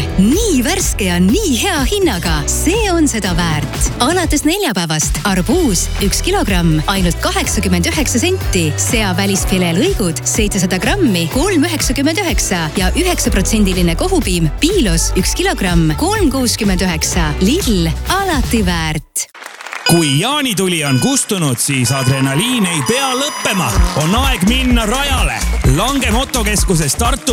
Nii värske ja nii hea hinnaga. See on seda väärt. Alates neljapäevast arbuus 1 kilogramm ainult 89 senti. Sea välisfilee lõigud 700 grammi 3,99 ja 9% kohupiim Piilos 1 kilogramm 3,69. Lidl, alati väärt. Kui jaanituli on kustunud, siis adrenaliin ei pea lõppema. On aeg minna rajale. Lange motokeskuses Tartu